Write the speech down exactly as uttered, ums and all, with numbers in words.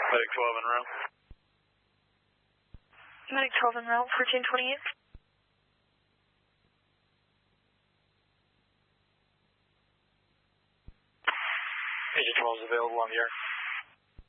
Medic twelve in row. Medic twelve in row, fourteen twenty-eight. Agent twelve is available on the air.